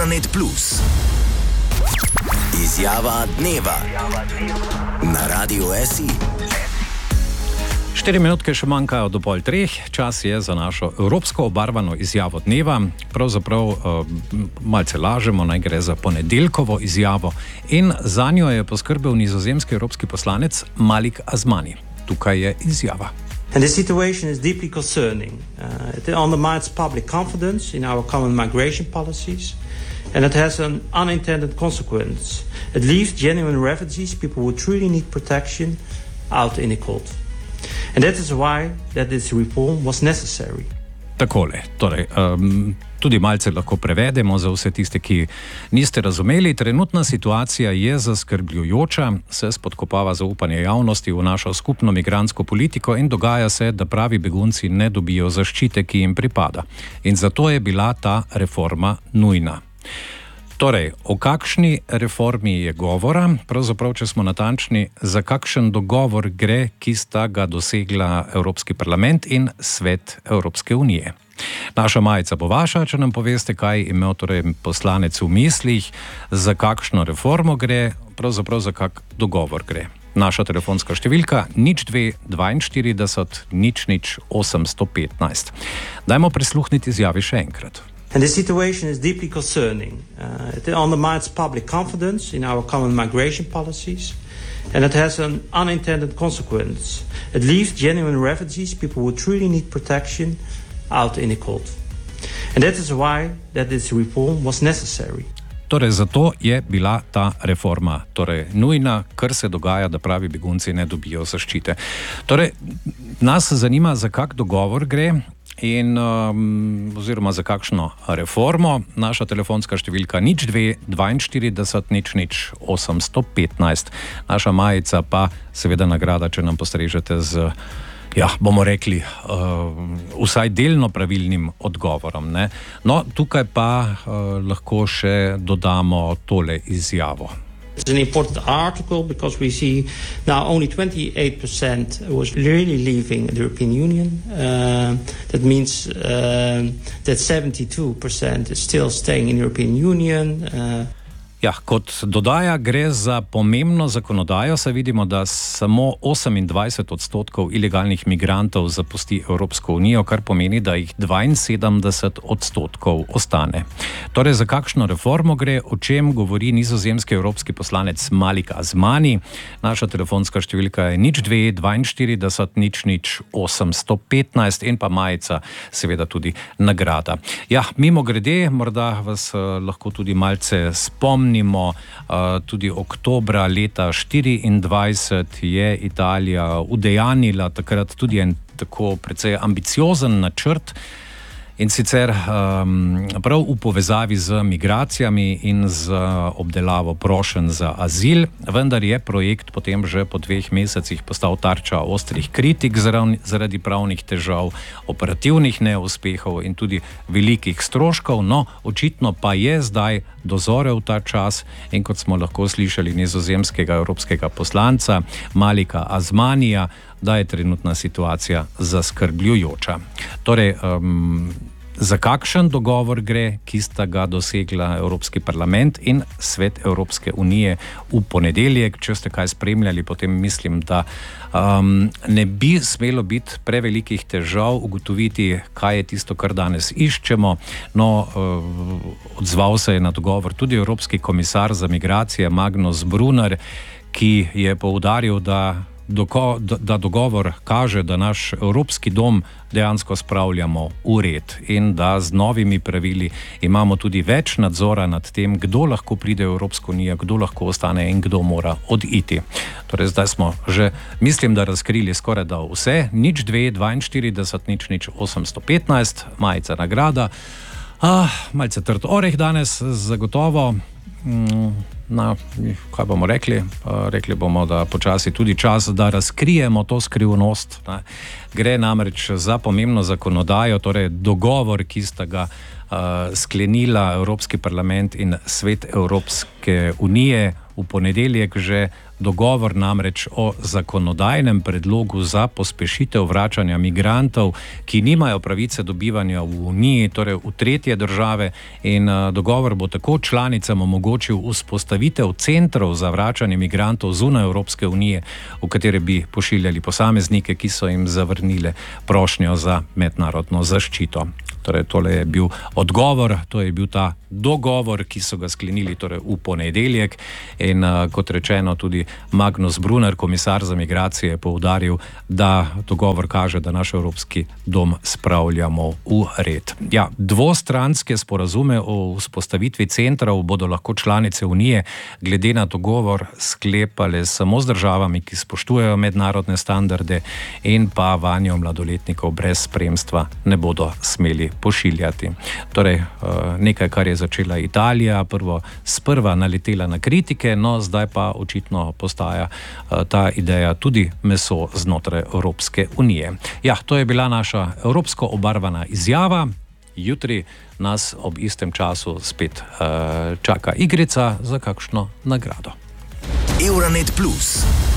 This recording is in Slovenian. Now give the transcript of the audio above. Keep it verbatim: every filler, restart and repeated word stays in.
Planet Plus. Izjava dneva na Radiu S I. Štiri minutke še manjkajo do pol treh, čas je za našo evropsko obarvano izjavo dneva. Pravzaprav malce lažemo, naj gre za ponedeljkovo izjavo in za njo je poskrbel nizozemski evropski poslanec Malik Azmani. Tukaj je izjava. And this situation is deeply concerning. Uh, it undermines public confidence in our common migration policies, and it has an unintended consequence. It leaves genuine refugees, people who truly need protection, out in the cold. And that is why that this reform was necessary. Takole, torej, um, tudi malce lahko prevedemo za vse tiste, ki niste razumeli. Trenutna situacija je zaskrbljujoča, se spodkopava zaupanje javnosti v našo skupno migrantsko politiko in dogaja se, da pravi begunci ne dobijo zaščite, ki jim pripada. In zato je bila ta reforma nujna. Torej, o kakšni reformi je govora? Pravzaprav, če smo natančni, za kakšen dogovor gre, ki sta ga dosegla Evropski parlament in Svet Evropske unije. Naša majica bo vaša, če nam poveste, kaj imel torej poslanec v mislih, za kakšno reformo gre, pravzaprav za kak dogovor gre. Naša telefonska številka nič dve dvainštirideset nič nič osemsto petnajst. Dajmo prisluhniti izjavi še enkrat. And this situation is deeply concerning. Uh, it undermines public confidence in our common migration policies, and it has an unintended consequence. It leaves genuine refugees, people who truly need protection, out in the cold. And that is why that this reform was necessary. Torej, zato je bila ta reforma torej, nujna, kar se dogaja, da pravi begunci ne dobijo zaščite. Torej, nas zanima, za kak dogovor gre in um, oziroma za kakšno reformo. Naša telefonska številka nič dve dvainštirideset nič nič osemsto petnajst. Naša majica pa seveda nagrada, če nam postrežete z, ja, bomo rekli, uh, vsaj delno pravilnim odgovorom. Ne? No, tukaj pa uh, lahko še dodamo tole izjavo. It's an important article because we see now only twenty-eight percent was really leaving the European Union. Uh, that means uh, that seventy-two percent is still staying in the European Union. Uh, Ja, kot dodaja, gre za pomembno zakonodajo, saj vidimo, da samo osemindvajset odstotkov ilegalnih migrantov zapusti Evropsko unijo, kar pomeni, da jih dvainsedemdeset odstotkov ostane. Torej, za kakšno reformo gre, o čem govori nizozemski evropski poslanec Malik Azmani? Naša telefonska številka je nič dve dvainštirideset nič nič osemsto petnajst in pa majica, seveda tudi nagrada. Ja, mimo grede, morda vas uh, lahko tudi malce spomnim, Uh, tudi oktobra leta štiriindvajset je Italija udejanila takrat tudi en tako precej ambiciozen načrt, in sicer um, prav v povezavi z migracijami in z obdelavo prošenj za azil, vendar je projekt potem že po dveh mesecih postal tarča ostrih kritik zaradi pravnih težav, operativnih neuspehov in tudi velikih stroškov. No, očitno pa je zdaj dozorel ta čas in kot smo lahko slišali nizozemskega evropskega poslanca Malika Azmanija, da je trenutna situacija zaskrbljujoča. Torej, um, za kakšen dogovor gre, ki sta ga dosegla Evropski parlament in Svet Evropske unije v ponedeljek? Če ste kaj spremljali, potem mislim, da um, ne bi smelo biti prevelikih težav ugotoviti, kaj je tisto, kar danes iščemo. No, uh, odzval se je na dogovor tudi Evropski komisar za migracije Magnus Brunner, ki je poudaril, da Doko, da dogovor kaže, da naš evropski dom dejansko spravljamo v red in da z novimi pravili imamo tudi več nadzora nad tem, kdo lahko pride v Evropsko unijo, kdo lahko ostane in kdo mora oditi. Torej, zdaj smo že, mislim, da razkrili skoraj da vse. nič dve dvainštirideset nič nič osemsto petnajst, majica nagrada. Ah, malce trd oreh danes, zagotovo. Mm, Na, kaj bomo rekli? Rekli bomo, da počasi tudi čas, da razkrijemo to skrivnost. Ne. Gre namreč za pomembno zakonodajo, torej dogovor, ki sta ga uh, sklenila Evropski parlament in Svet Evropske unije v ponedeljek že dogovor namreč o zakonodajnem predlogu za pospešitev vračanja migrantov, ki nimajo pravice dobivanja v Uniji, torej v tretje države, in dogovor bo tako članicam omogočil vzpostavitev centrov za vračanje migrantov zunaj Evropske unije, v katere bi pošiljali posameznike, ki so jim zavrnile prošnjo za mednarodno zaščito. Torej, tole je bil odgovor, to je bil ta dogovor, ki so ga sklenili torej v ponedeljek, in uh, kot rečeno tudi Magnus Brunner, komisar za migracije, je poudaril, da dogovor kaže, da naš Evropski dom spravljamo v red. Ja, dvostranske sporazume o vzpostavitvi centrov bodo lahko članice Unije glede na dogovor sklepale samo z državami, ki spoštujejo mednarodne standarde, in pa vanjo mladoletnikov brez spremstva ne bodo smeli pošiljati. Torej, nekaj, kar je začela Italija, prvo sprva naletela na kritike, no zdaj pa očitno postaja ta ideja tudi meso znotraj Evropske unije. Ja, to je bila naša evropsko obarvana izjava. Jutri nas ob istem času spet čaka igrica za kakšno nagrado. Euronet Plus.